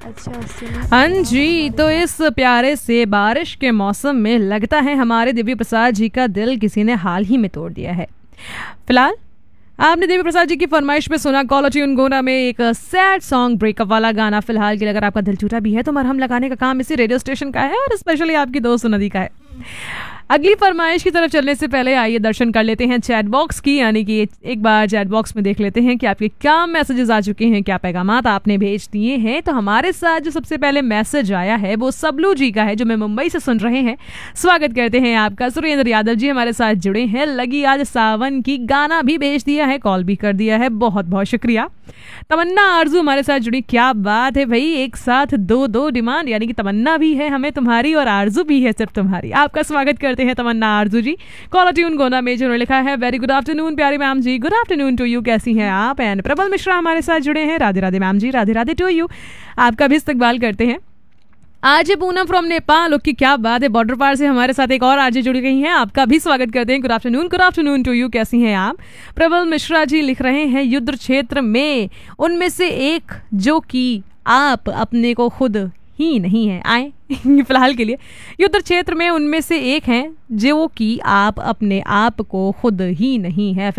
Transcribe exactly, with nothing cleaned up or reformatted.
अच्छा सुनो। हाँ जी, तो इस प्यारे से बारिश के मौसम में लगता है हमारे देवी प्रसाद जी का दिल किसी ने हाल ही में तोड़ दिया है। फिलहाल आपने देवी प्रसाद जी की फरमाइश पे सुना कॉलर ट्यून गोना में एक सैड सॉन्ग ब्रेकअप वाला गाना। फिलहाल के लिए अगर आपका दिल टूटा भी है तो मरहम लगाने का काम इसी रेडियो स्टेशन का है और स्पेशली आपकी दोस्त नदी का है। अगली फरमाइश की तरफ चलने से पहले आइए दर्शन कर लेते हैं चैट बॉक्स की, यानी कि एक बार चैट बॉक्स में देख लेते हैं कि आपके क्या मैसेजेस आ चुके हैं, क्या पैगामात आपने भेज दिए हैं। तो हमारे साथ जो सबसे पहले मैसेज आया है वो सबलू जी का है, जो मैं मुंबई से सुन रहे हैं। स्वागत करते हैं आपका। सुरेंद्र यादव जी हमारे साथ जुड़े हैं। लगी आज सावन की गाना भी भेज दिया है, कॉल भी कर दिया है, बहुत बहुत शुक्रिया। तमन्ना आरजू हमारे साथ जुड़ी, क्या बात है भाई, एक साथ दो दो डिमांड, यानी कि तमन्ना भी है हमें तुम्हारी और आरजू भी है सिर्फ तुम्हारी। आपका स्वागत करते हैं तमन्ना आरजू जी। कॉलर ट्यून गोना में जिन्होंने लिखा है वेरी गुड आफ्टरनून प्यारी ma'am ji, good afternoon to you, कैसी हैं आप। एंड प्रबल मिश्रा हमारे साथ जुड़े हैं, Radhe Radhe ma'am ji, Radhe Radhe to you, आपका भी इस्तकबाल करते हैं। RJ Poonam from Nepal, okay क्या बात है, बॉर्डर पार से हमारे साथ एक और आरजे जुड़ी गई हैं, आपका भी स्वागत करते हैं। Good afternoon, good afternoon to you, कैसी हैं आप। प्रबल मिश्रा जी लिख रहे हैं युद्ध क्षेत्र में उनमें से एक जो कि आप अपने को खुद ही नहीं है, आए फिलहाल के लिए युद्ध क्षेत्र में उनमें से एक हैं जो कि आप अपने आप को खुद ही नहीं है।